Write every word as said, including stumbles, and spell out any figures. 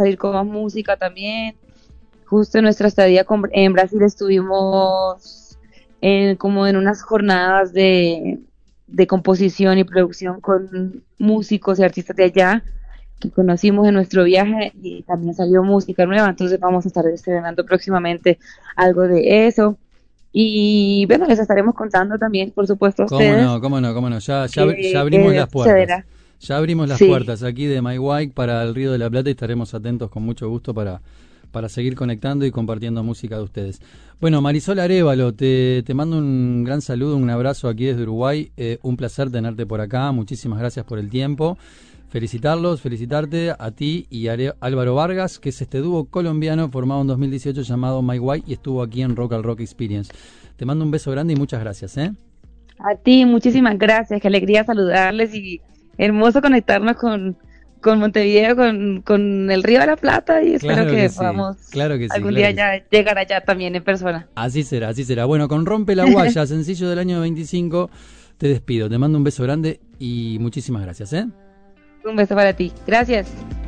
salir con más música también. Justo en nuestra estadía con- en Brasil estuvimos en, como en unas jornadas de, de composición y producción con músicos y artistas de allá que conocimos en nuestro viaje y también salió música nueva, entonces vamos a estar estrenando próximamente algo de eso. Y bueno, les estaremos contando también, por supuesto, a Cómo ustedes no, cómo no, cómo no. Ya, ya, abri- ya qué, abrimos qué las puertas. sucederá. Ya abrimos las Sí. puertas aquí de My White para el Río de la Plata y estaremos atentos con mucho gusto para, para seguir conectando y compartiendo música de ustedes. Bueno, Marisol Arévalo, te, te mando un gran saludo, un abrazo aquí desde Uruguay. Eh, un placer tenerte por acá. Muchísimas gracias por el tiempo. Felicitarlos, felicitarte a ti y a Are- Álvaro Vargas, que es este dúo colombiano formado en dos mil dieciocho llamado My White y estuvo aquí en Rock al Rock Experience. Te mando un beso grande y muchas gracias, ¿eh? A ti, muchísimas gracias, qué alegría saludarles y hermoso conectarnos con, con Montevideo, con, con el Río de la Plata y espero Claro que que sí, podamos claro que sí, algún claro día que sí. ya llegar allá también en persona. Así será, así será. Bueno, con Rompe la Guaya, sencillo del año veinticinco, te despido. Te mando un beso grande y muchísimas gracias, ¿eh? Un beso para ti. Gracias.